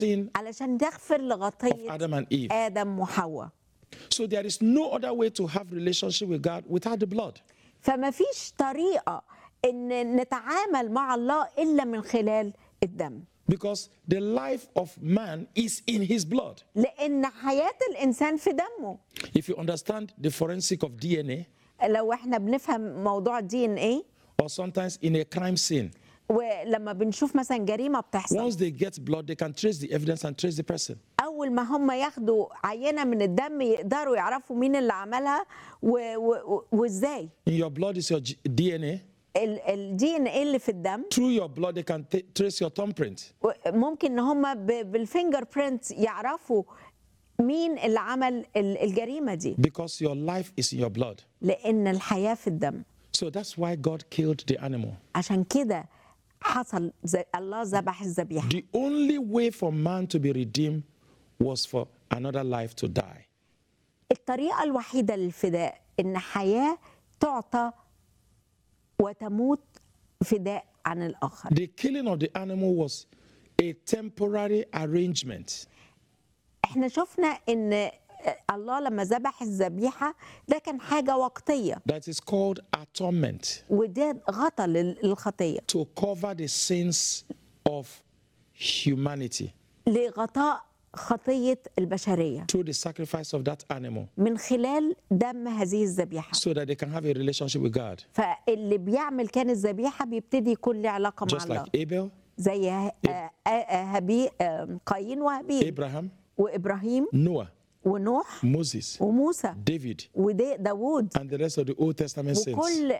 sin علشان تغفر of لخطية Adam and Eve. آدم وحواء. So there is no other way to have relationship with God without the blood. فما فيش طريقة إن نتعامل مع الله إلا من خلال الدم، Because the life of man is in his blood. لأن حياة الإنسان في دمه. If you understand the forensic of DNA, لو احنا بنفهم موضوع الدي ان ايه، or sometimes in a crime scene, ولما بنشوف مثلا جريمة بتحصل، once they get blood, they can trace the evidence and trace the person. أول ما هم ياخدوا عينة من الدم يقدروا يعرفوا مين اللي عملها وإزاي. In your blood is your DNA. الدي ان ايه اللي في الدم، Through your blood, they can trace your thumbprint. ممكن ان هم بالفينجر برينت يعرفوا مين اللي عمل الجريمة دي، Because your life is in your blood. لأن الحياة في الدم. So that's why God killed the animal. عشان كده حصل الله ذبح الذبيحة. The only way for man to be redeemed was for another life to die. الطريقة الوحيدة للفداء إن حياة تعطى وتموت فداء عن الآخر. The killing of the animal was a temporary arrangement. احنا شفنا إن الله لما ذبح الذبيحة ده كان حاجة وقتية، That is called atonement, وده غطى للخطية، to cover the sins of humanity لغطاء خطية البشرية through the sacrifice of that animal, من خلال دم هذه الذبيحة. so that they can have a relationship with God. فاللي بيعمل كان الذبيحة بيبتدي يكون له علاقة مع Just الله، like Abel, زي قايين وهابيل Abraham, وإبراهيم Noah, ونوح Moses, وموسى David, وداود and the rest of the Old Testament saints. وكل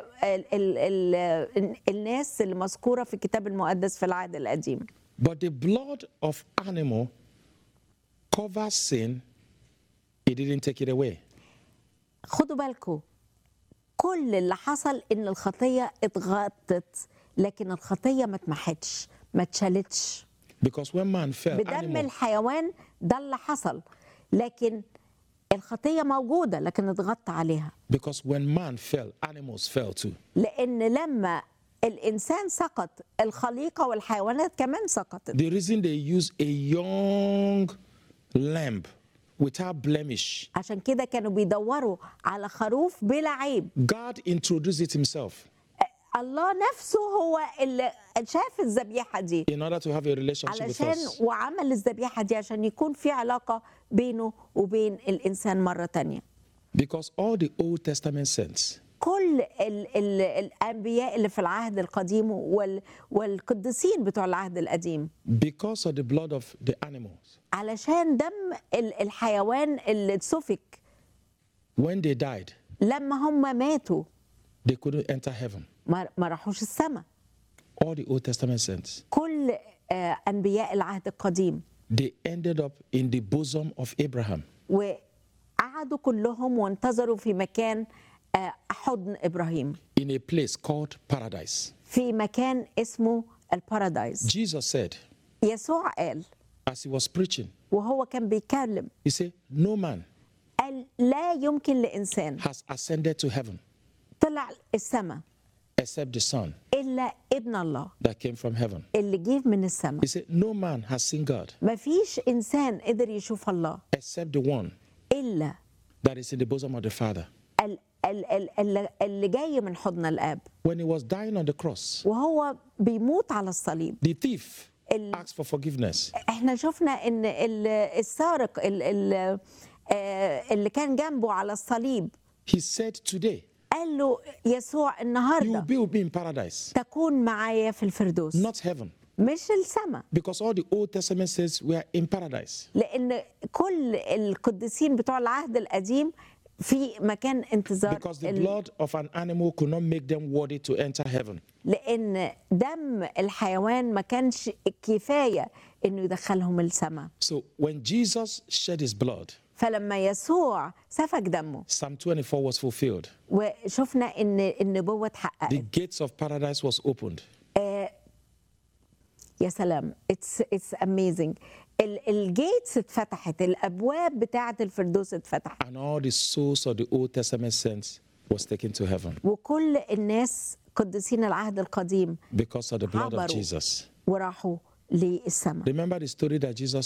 الناس اللي مذكورة في الكتاب المقدس في العهد القديم. But the blood of animal covers sin, it didn't take it away. خدوا بالكم، كل اللي حصل إن الخطية اتغطت، لكن الخطية ما اتمحتش، ما اتشالتش. Because when man fell, بدم animal, الحيوان ده اللي حصل، لكن الخطية موجودة لكن اتغطى عليها. because when man fell, animals fell too. لأن لما الإنسان سقط الخليقة والحيوانات كمان سقطت. The reason they use a young lamb without blemish, عشان كده كانوا بيدوروا على خروف بلا عيب. God introduced it himself الله نفسه هو اللي شاف الذبيحة دي in order to have a relationship with علشان us. وعمل الذبيحة دي عشان يكون في علاقة بينه وبين الإنسان مرة تانية. Because all the Old Testament saints, كل الأنبياء اللي في العهد القديم والقديسين بتوع العهد القديم، because of the blood of the animals, علشان دم الحيوان اللي اتسفك when they died, لما هم ماتوا they couldn't enter heaven. ما راحوش السماء. All the Old Testament saints, كل أنبياء العهد القديم they ended up in the bosom of Abraham. وقعدوا كلهم وانتظروا في مكان حضن إبراهيم، In a place called paradise. في مكان اسمه البارادايس. Jesus said, يسوع قال as he was preaching, وهو كان بيتكلم، he said, no man قال لا يمكن لإنسان has ascended to heaven طلع السماء except the Son إلا ابن الله that came from heaven. اللي جه من السماء. He said, no man has seen God مفيش إنسان قدر يشوف الله except the one إلا that is in the bosom of the Father. اللي جاي من حضن الآب. When he was dying on the cross, وهو بيموت على الصليب، the thief asked for forgiveness. احنا شفنا ان السارق اللي كان جنبه على الصليب He said, today, قال له يسوع you will النهارده be with me in paradise, تكون معايا في الفردوس، not heaven. مش السماء. Because all the Old Testament says we are in paradise. لان كل القديسين بتوع العهد القديم في مكان انتظار Because the blood of an animal could not make them worthy to enter heaven. لان دم الحيوان ما كانش كفايه انه يدخلهم السماء. So when Jesus shed his blood, فلما يسوع سفك دمه Psalm 24 was fulfilled. وشفنا ان النبوه The اتحققت. gates of paradise was opened. يا سلام، it's amazing. الجيتس اتفتحت، الابواب بتاعه الفردوس اتفتحت، And all the souls of the Old Testament saints was taken to heaven وكل الناس قديسين العهد القديم because of the blood of عبروا Jesus. وراحوا للسماء. Remember the story that Jesus